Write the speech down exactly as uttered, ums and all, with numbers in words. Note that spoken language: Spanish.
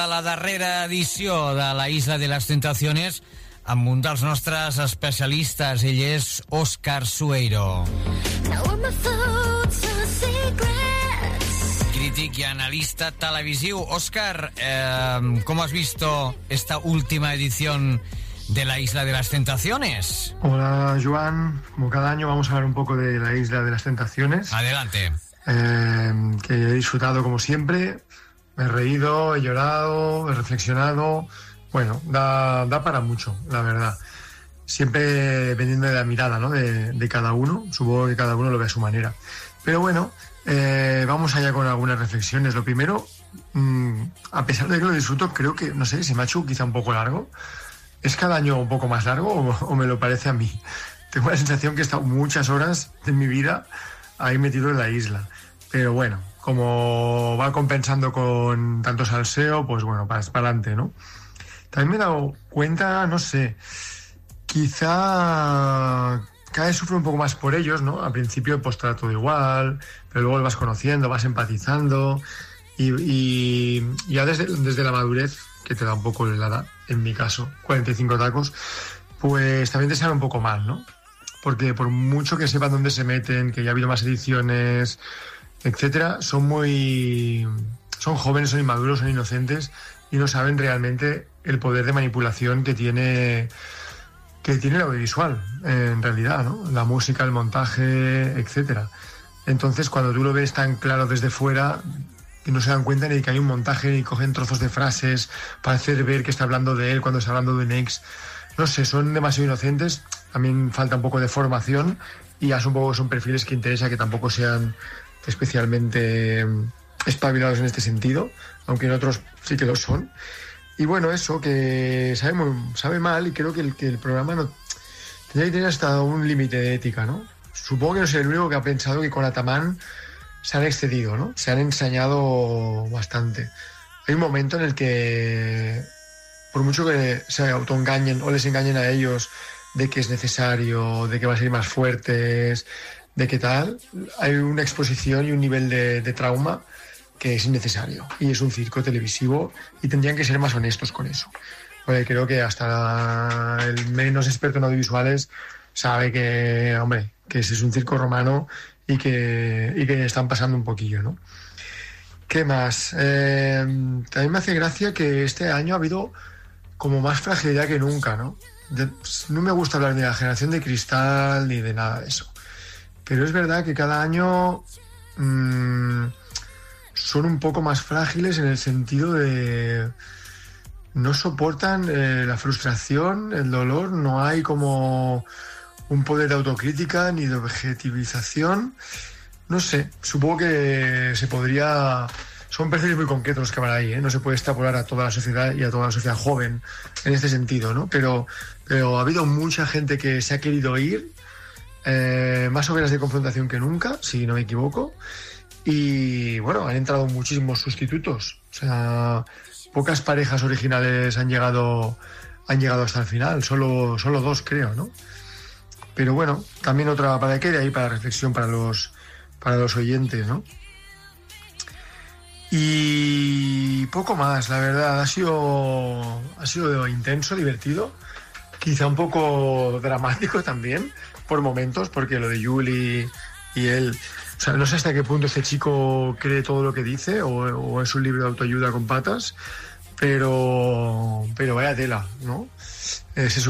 A la darrera edició de la Isla de les Tentaciones amb un dels nostres especialistes. Ell és Óscar Sueiro, crític y analista televisivo. Óscar, eh, ¿cómo has visto esta última edición de la Isla de las Tentaciones? Hola, Joan. Como cada año vamos a hablar un poco de la Isla de las Tentaciones. Adelante. Eh, que he disfrutado como siempre. Me he reído, he llorado, he reflexionado. Bueno, da, da para mucho, la verdad. Siempre dependiendo de la mirada, ¿no? de, de cada uno. Supongo que cada uno lo ve a su manera. Pero bueno, eh, vamos allá con algunas reflexiones. Lo primero, mmm, a pesar de que lo disfruto, creo que, no sé, se me ha hecho quizá un poco largo. ¿Es cada año un poco más largo o, o me lo parece a mí? Tengo la sensación que he estado muchas horas de mi vida ahí metido en la isla. Pero bueno, como va compensando con tanto salseo, pues bueno, para adelante, ¿no? También me he dado cuenta, no sé, quizá cada vez sufro un poco más por ellos, ¿no? Al principio pues trato todo igual, pero luego lo vas conociendo, vas empatizando y, y ya desde, desde la madurez, que te da un poco la edad, en mi caso, cuarenta y cinco tacos, pues también te sabe un poco mal, ¿no? Porque por mucho que sepan dónde se meten, que ya ha habido más ediciones, etcétera, son muy... son jóvenes, son inmaduros, son inocentes y no saben realmente el poder de manipulación que tiene que tiene el audiovisual, en realidad, ¿no? La música, el montaje, etcétera. Entonces, cuando tú lo ves tan claro desde fuera, que no se dan cuenta ni de que hay un montaje, ni cogen trozos de frases para hacer ver que está hablando de él cuando está hablando de un ex. No sé, son demasiado inocentes, también falta un poco de formación y ya son, un poco, son perfiles que interesa que tampoco sean especialmente espabilados en este sentido, aunque en otros sí que lo son. Y bueno, eso, que sabe, muy, sabe mal y creo que el, que el programa no tendría que tener hasta un límite de ética, ¿no? Supongo que no soy el único que ha pensado que con Atamán se han excedido, ¿no? Se han ensañado bastante. Hay un momento en el que, por mucho que se autoengañen o les engañen a ellos de que es necesario, de que van a ser más fuertes, de qué tal, hay una exposición y un nivel de, de trauma que es innecesario y es un circo televisivo y tendrían que ser más honestos con eso, porque creo que hasta el menos experto en audiovisuales sabe que, hombre, que ese es un circo romano y que, y que están pasando un poquillo, ¿no? ¿Qué más? Eh, también me hace gracia que este año ha habido como más fragilidad que nunca, ¿no? De, no me gusta hablar ni de la generación de cristal ni de nada de eso. Pero es verdad que cada año mmm, son un poco más frágiles en el sentido de no soportan eh, la frustración, el dolor, no hay como un poder de autocrítica ni de objetivización. No sé, supongo que se podría... Son perfiles muy concretos los que van ahí, ¿eh? No se puede extrapolar a toda la sociedad y a toda la sociedad joven en este sentido, ¿no? Pero, pero ha habido mucha gente que se ha querido ir, Eh, más hogueras de confrontación que nunca, si no me equivoco, y bueno, han entrado muchísimos sustitutos, o sea, pocas parejas originales han llegado han llegado hasta el final, solo, solo dos creo, ¿no? Pero bueno, también otra para que de ahí para reflexión para los para los oyentes, ¿no? Y poco más, la verdad, ha sido ha sido intenso, divertido, quizá un poco dramático también por momentos, porque lo de Juli y él, o sea, no sé hasta qué punto este chico cree todo lo que dice o, o es un libro de autoayuda con patas, pero pero vaya tela, ¿no? Eh, se